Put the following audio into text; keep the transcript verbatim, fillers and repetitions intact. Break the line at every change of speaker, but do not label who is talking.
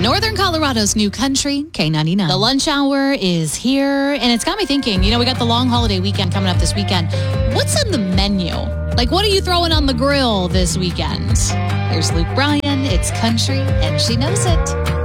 Northern Colorado's new country, K ninety-nine. The lunch hour is here, and it's got me thinking, you know, we got the long holiday weekend coming up this weekend. What's on the menu? Like, what are you throwing on the grill this weekend? Here's Luke Bryan. It's country, and she knows it.